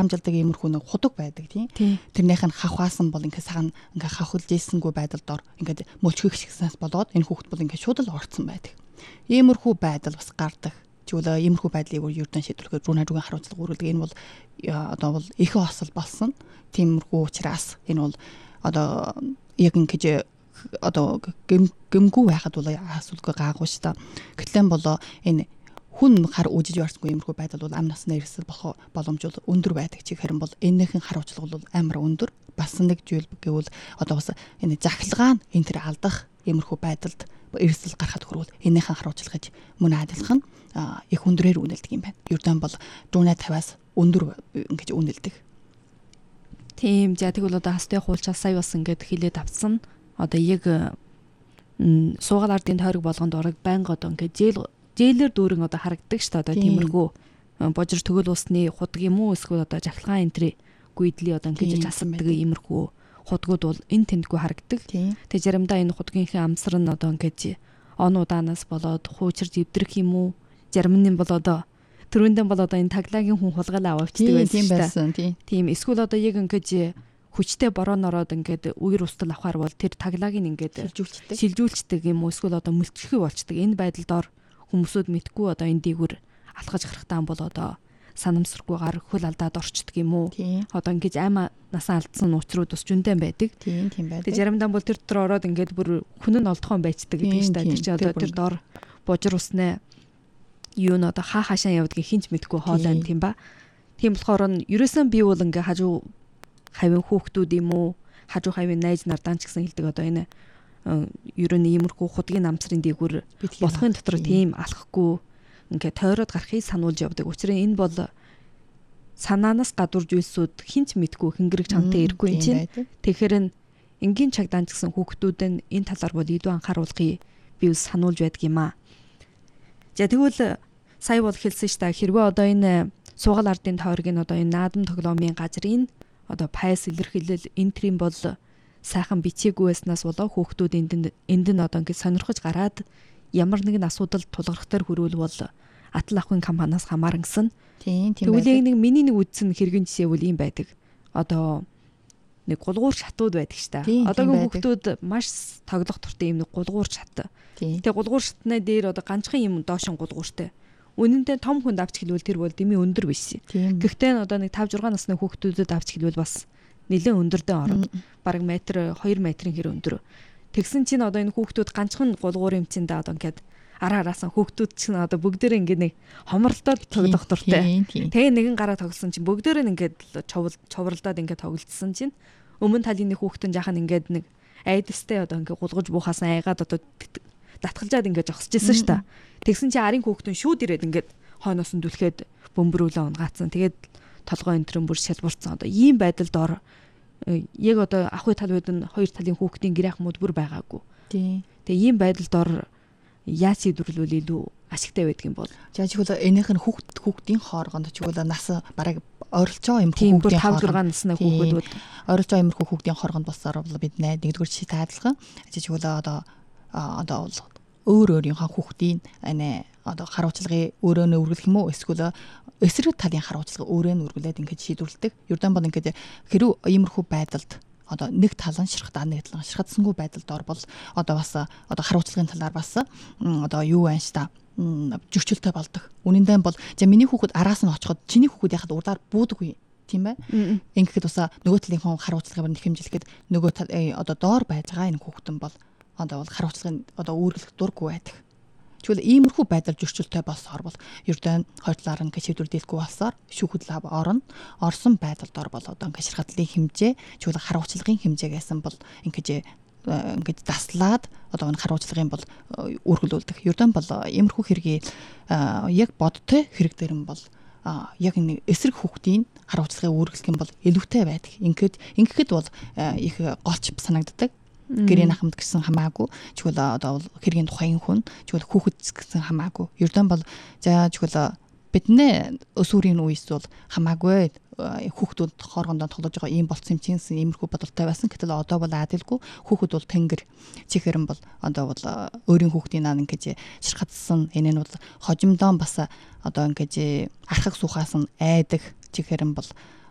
харамжилдаг иймэрхүү нэг худаг байдаг тийм. Тэрнийх нь хавхаасан бол ингээд сагна ингээд хавхулж ийсэнгүй байдал дор ингээд мөлчгөх шигснээс болоод энэ хүүхэд бол ингээд шууд л орцсон байдаг. Иймэрхүү байдал бас гардаг. Чүлээ иймэрхүү байдлыг ердөн шийдвэрлэхэд рүүгийн харуулцлага үүргэдэг. Энэ бол одоо бол их осол болсон. Тиймэрхүү учраас энэ бол одоо яг ингэж одоо гэмгүй байхад бол асуудалгүй гаагүй шүү дээ. Гэтэл болоо энэ хүн хар үжиж орсонгүй иймэрхүү байдал бол амнаас нэрсэл болох боломж бол өндөр байдаг. Чи харин бол энэхэн харуулцлага бол амар өндөр. Бас нэг зүйл гэвэл одоо бас энэ захилгаан энэ төр алдах иймэрхүү байдалд эрсдэл гарахад хүрвэл энэхэн харуулцлагаж мөн адилхан их өндөрөөр үнэлдэг юм байна. Ердөө бол 150-аас өндөр ингэж үнэлдэг. Тийм, за тэгвэл одоо хастай хуулчаас сая бас ингэж хилээд авсан. Одоо яг суугаал ардын тойрог болгонд орог байнга одоо ингэж зээлэр дүүрэн одоо харагддаг шүү дээ. Одоо тиймэрхүү божир төгөл усны худаг юм уу эсвэл одоо жахилгаан энтри гүйдлийн одоо ингэж асаддаг иймэрхүү худгууд бол энэ тэндгүй харагддаг. Тэг заримдаа энэ худгийнхээ амсар нь одоо ингэж он удаанаас болоод хуучирж ивдрэх юм уу? Зарим нь бол одоо түрүүндээ бол одоо энэ таглагийн хүн хулгайлаа авчдаг байсан. Тийм эсвэл одоо яг ингэж хүчтэй борон ороод ингээд үер устал авахар бол тэр таглагийг ингээд шилжүүлцдэг юм уу? Эсвэл одоо мөлчлөхий болчдөг. Энэ байдалд хүмүүсүүд мэдгүй одоо энэ дээгүр алхаж гарахтаа бол одоо санамсаргүйгээр хөл алдаад орчдөг юм уу? Одоо ингэж аймаа насаа алдсан нууцрууд бас жүндэн байдаг. Тийм байдаг. Тэг заримдаа бол тэр дотор ороод ингээд бүр хүн нь олдхон байцдаг гэдэг чинь тэр чинь одоо тэр дор божир усны юу н одоо хаашаа явдгийг хинч мэдгүй хоолой юм тийм ба. Тийм болохоор нь ерөөсөн би бол ингээ хажуу хавийн хүүхдүүд юм уу? Хажуу хавийн найз нардаан ч гэсэн хэлдэг одоо энэ ер нь иймэрхүү худгийн намцрын дээгүр болохын дотор тийм алхахгүй ингээ тойроод гарахыг сануулж явдаг. Учир нь энэ бол санаанаас гадуур зүйлсүүд хинч мэдгүй хингэрэг чамтай ирэхгүй юм чинь. Тэгэхээр энгийн чагдаан ч гэсэн хүүхдүүд нь энэ талаар бол илүү анхааруулгыг би сануулж байдаг юм аа. За тэгвэл сая бол хэлсэн ш та хэрвээ одоо энэ суугаал ардын тойргийн одоо энэ наадам тоглоомын газрын одоо пайс илэрхийлэл энтрийн бол сайхан бичээгүй байснаас болоо хүүхдүүд энд нь одоо ингэ сонирхож гараад ямар нэгэн асуудал тулгархтар хүрвэл бол атал ахын компаниас хамаарсан. Тийм тэгвэл нэг миний нэг үдсэн хэрэгэн жишээ бол ийм байдаг. Одоо нэг гулгуур шатууд байдаг ш та. Одоогийн хүүхдүүд маш тоглох туртай юм нэг гулгуур шат. Тэгээ гулгуур шатны дээр одоо ганцхан юм доошин гулгууртай. Үнэндээ том хүнд авч хэлвэл тэр бол дэмий өндөр биш. Гэхдээ одоо нэг 5 6 насны хүүхдүүдэд авч хэлвэл бас нэлээд өндөрдөө орно. Бараг метр 2 метрийн хэр өндөр. Тэгсэн чинь одоо энэ хүүхдүүд ганцхан гулгуур юм чинь да одоо ингээд араасаа хүүхдүүд чинь одоо бүгдээрээ ингээд нэг хомролдоод тоглох туртай. Тэгээ нэгэн гараа тоглосон чинь бүгдээрээ ингээд човралдаад ингээд тоглолцсон чинь өмнө талын нэг хүүхдэн жахан ингээд нэг айдастай одоо ингээд гулгаж буухаас айгаад одоо татгалжаад ингээд зогсож исэн ш та. Тэгсэн чинь арын хүүхдэн шүүд ирээд ингээд хойноос нь дүлхэд бөмбөрүүлээ унгаацсан. Тэгээд толгой энтрэн бүр шалбурцсан. Одоо ийм байдалд ор яг одоо ахуй талууд нь хоёр талын хүүхдийн гэр ахмууд бүр байгаагүй. Тэгээ ийм байдалд ор яаж шийдвэрлвэл илүү ашигтай байдаг юм бол. За чигвэл энийх нь хүүхдийн хооронд чигвэл нас бараг ойролцоо юм хүүхдийн 5 6 насны хүүхдүүд ойролцоо юмрхүү хүүхдийн хооронд болсоор бол бид нэгдүгээр шийдэ адилхан. Чигвэл одоо бол өөрийнхөө хүүхдийн одоо харуулцлагыг өөрөө нь үргэлжлэх юм уу эсвэл эсрэг талын харуулцлага өөрөө нь үргэлээд ингэж шийдвэрлэдэг. Ердөн бол ингэж хэрэг иймэрхүү байдалд одоо нэг тал нь ширхтаа нэг тал нь ширхтсангүй байдалд орбол одоо бас одоо харуулцлагын талаар бас одоо юу байна ш та зөрчилтэй болдог. Үнэндээ бол за миний хүүхэд араас нь очиход чиний хүүхэд яхад урдаар буудаггүй тийм бай. Ингээд бас нөгөө талын хүн харуулцлагыг нэхэмжлэхэд нөгөө тал одоо доор байж байгаа энэ хүүхдэн бол одоо бол харуулцлагын одоо үүргэлэх дурггүй байдаг. Тэгвэл иймэрхүү байдал зөрчилтэй болсоор бол ердөө хоёр талаар нь шийдвэрлэхгүй болсоор шүүхэд лав орсон байдалд ор бол одоо ингээд ширхатлын хэмжээ тэгвэл харуулцлагын хэмжээгээс бол ингээд даслаад одоо энэ харуулцлагын бол үргэлүүлдэг. Ердөө бол иймэрхүү хэргийг яг бодтой хэрэг дээр нь бол яг нэг эсрэг хүүхдийн харуулцлагыг үргэлжлэх юм бол илүүтэй байдаг. Ингээд бол их голч санагддаг. Гэрийн ахмад гэсэн хамаагүй чигвэл одоо хэргийн тухайн хүн чигвэл хүүхэд гэсэн хамаагүй ердөө бол за чигвэл бидний өсвөрийн үеэс бол хамаагүй хүүхдүүд хоорондоо тоглож байгаа ийм болцсон юм чинь иймэрхүү бодолтой байсан. Гэтэл одоо бол адилгүй хүүхэд бол тэнгэр чихэрэн бол одоо бол өөрийн хүүхдийн наа ингэж ширхатсан энэ нь бол хожимдоо бас одоо ингэж архаг сухаас нь айдаг чихэрэн бол